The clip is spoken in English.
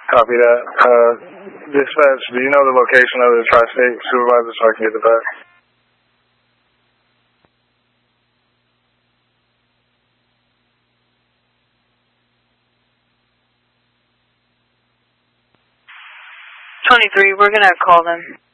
Copy that. Dispatch, do you know the location of the Tri-State supervisor so I can get the back? We're going to call them.